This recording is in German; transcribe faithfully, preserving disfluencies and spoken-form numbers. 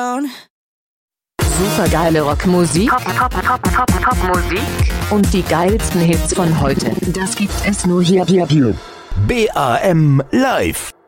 Supergeile Rockmusik Pop, Pop, Pop, Pop, Popmusik und die geilsten Hits von heute. Das gibt es nur hier, hier, hier. B A M Live.